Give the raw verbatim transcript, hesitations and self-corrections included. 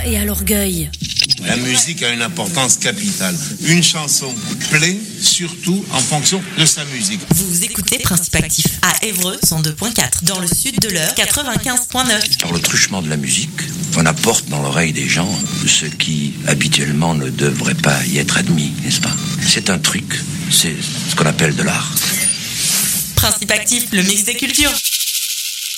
et à l'orgueil. La musique a une importance capitale. Une chanson plaît surtout en fonction de sa musique. Vous écoutez Principe Actif à Évreux cent deux virgule quatre, dans le sud de l'Eure quatre-vingt-quinze virgule neuf. Par le truchement de la musique, on apporte dans l'oreille des gens ce qui habituellement ne devrait pas y être admis, n'est-ce pas? C'est un truc, c'est ce qu'on appelle de l'art. Principe Actif, le mix des cultures.